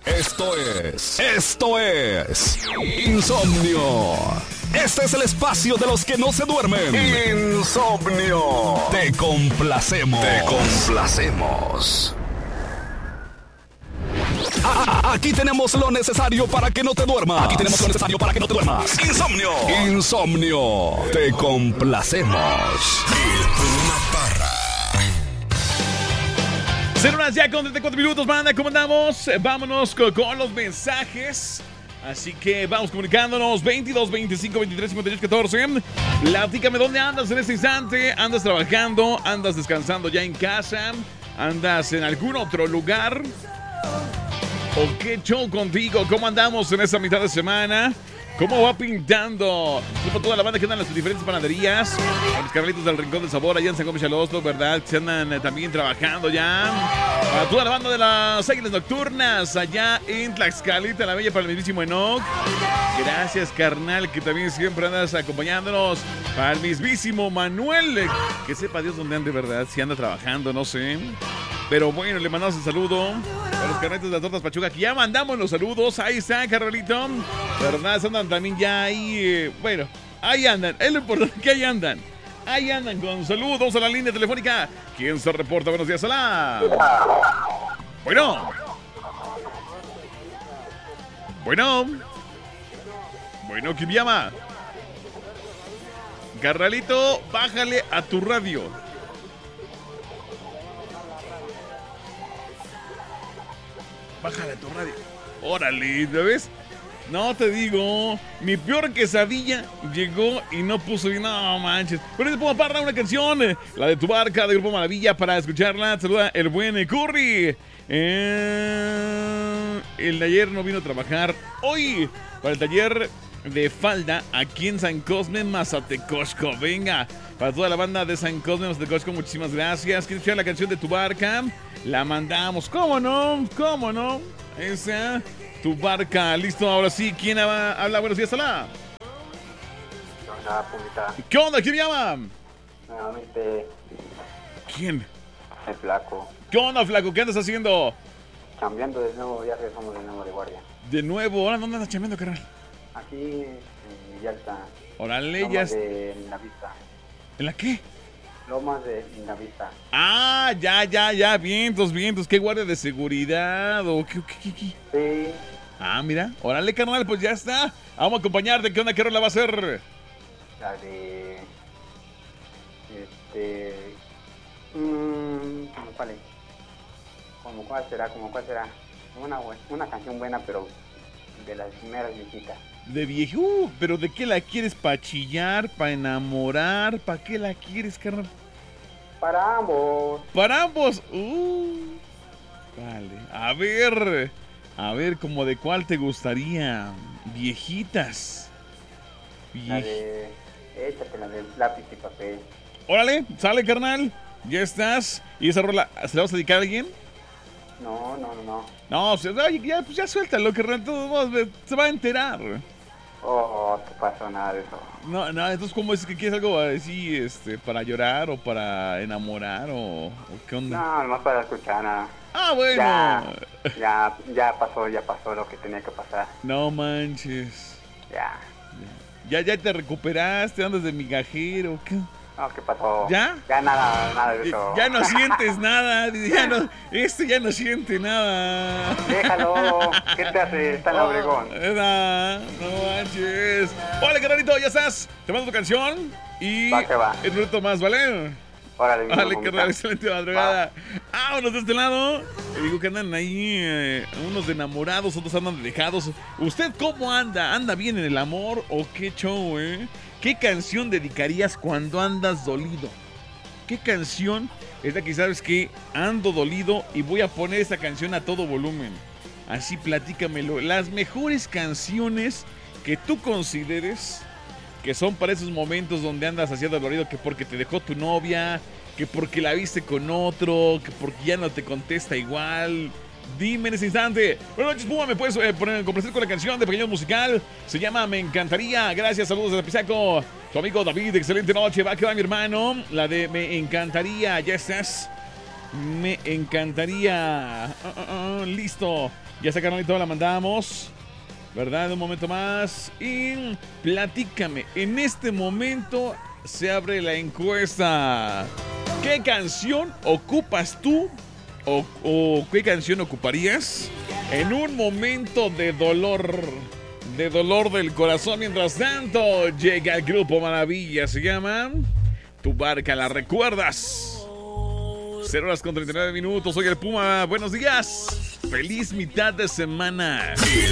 Esto es Insomnio. Este es el espacio de los que no se duermen. Insomnio. Te complacemos. Aquí tenemos lo necesario para que no te duermas. Insomnio. Te complacemos. Ser unas ya con 34 minutos, banda. ¿Cómo andamos? Vámonos con los mensajes. Así que vamos comunicándonos. 22 25 23 58 14. Platícame dónde andas en este instante. ¿Andas trabajando? ¿Andas descansando ya en casa? ¿Andas en algún otro lugar? ¿O qué show contigo? ¿Cómo andamos en esta mitad de semana? ¿Cómo va pintando? Para toda la banda que anda en las diferentes panaderías. A los Carlitos del Rincón del Sabor, allá en San Gómez Chalostro, ¿verdad? Que se andan también trabajando ya. A toda la banda de las Águilas Nocturnas, allá en Tlaxcalita, la Bella, para el mismísimo Enoch. Gracias, carnal, que también siempre andas acompañándonos. Para el mismísimo Manuel, que sepa Dios dónde ande, ¿verdad? Si anda trabajando, no sé. Pero bueno, le mandamos un saludo a los carnetes de las tortas Pachuca, que ya mandamos los saludos. Ahí está, Carolito. ¿Verdad? Andan también ya ahí. Bueno, ahí andan. Es lo importante, que ahí andan. Ahí andan con saludos a la línea telefónica. ¿Quién se reporta? Buenos días, hola. Bueno. Bueno, ¿quién llama? Carnalito, bájale a tu radio. Bájale a tu radio. Órale, ¿ves? No te digo, mi peor quesadilla llegó y no puso bien. No manches. Pero te puedo parar una canción, la de Tu Barca, de Grupo Maravilla, para escucharla. Saluda el buen Curry. El de ayer no vino a trabajar. Hoy, para el taller de falda aquí en San Cosme, Mazatecosco. Venga, para toda la banda de San Cosme, Mazatecosco, muchísimas gracias. ¿Quieres escuchar la canción de Tu Barca? La mandamos. ¿Cómo no? Esa, Tu Barca. Listo, ahora sí. ¿Quién habla? Buenos días, hola. Hola, pública. ¿Qué onda? ¿Quién llama? Nuevamente. ¿Quién? El Flaco. ¿Qué onda, Flaco? ¿Qué andas haciendo? Cambiando de nuevo, ya regresamos de nuevo de guardia. De nuevo. ¿Ahora dónde andas chambeando, carnal? Aquí en Villalta. Órale, ya. Lomas de Lindavista. ¿En la qué? Lomas de Lindavista. Ah, ya. Vientos. ¿Qué guardia de seguridad? ¿O qué? Sí. Ah, mira. Órale, carnal, pues ya está. Vamos a acompañarte. ¿Qué onda? ¿Qué rola va a ser? La de... ¿Cuál será? Una canción buena, pero de las primeras viejitas. De viejo, pero ¿de qué la quieres? ¿Para chillar? ¿Para enamorar? ¿Para qué la quieres, carnal? Para ambos. Para ambos. Vale. A ver, ¿como de cuál te gustaría? Viejitas. Échate la de Lápiz y Papel. Órale, sale, carnal. Ya estás. ¿Y esa rola se la vas a dedicar a alguien? No. No, ya suéltalo, carnal. De todos modos, se va a enterar. Oh, no pasó nada de eso. No, entonces, ¿cómo es que quieres algo así, para llorar o para enamorar o qué onda? No, nomás para escuchar nada. Ah, bueno. Ya pasó lo que tenía que pasar. No manches. Ya. Ya te recuperaste, andas de migajero, ¿qué? No, ¿qué pasó? ¿Ya? Ya nada de eso. Ya no sientes nada, ya no siente nada. Déjalo, ¿qué te hace? Está en Obregón. No manches. Hola, carnalito, ya estás. Te mando tu canción y Va que va. el minuto más, ¿vale? Órale, carnal, excelente madrugada. Vámonos de este lado. Te digo que andan ahí unos de enamorados, otros andan de dejados. ¿Usted cómo anda? ¿Anda bien en el amor o qué show, ¿Qué canción dedicarías cuando andas dolido? ¿Qué canción es la que sabes que ando dolido y voy a poner esa canción a todo volumen? Así platícamelo. Las mejores canciones que tú consideres que son para esos momentos donde andas así dolorido, que porque te dejó tu novia, que porque la viste con otro, que porque ya no te contesta igual. Dime en ese instante. Buenas noches, Puma. ¿Me puedes complacer con la canción de Pequeño Musical? Se llama Me Encantaría. Gracias, saludos desde Pisaco. Tu amigo David, excelente noche. Va que va, mi hermano. La de Me Encantaría. Ya estás. Me encantaría. Listo. Ya esa carnalito la mandamos. ¿Verdad? Un momento más. Y platícame. En este momento se abre la encuesta. ¿Qué canción ocupas tú? ¿O qué canción ocuparías en un momento de dolor? De dolor del corazón. Mientras tanto, llega el grupo Maravilla. Se llama Tu Barca la Recuerdas. 0:39 minutos. Soy el Puma. Buenos días. Feliz mitad de semana. El